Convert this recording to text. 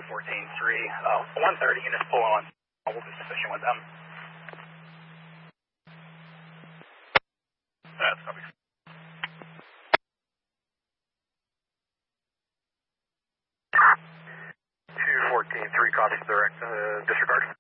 130 units pull on. We'll be sufficient with them. That's copy. 214-3, copy direct, disregard.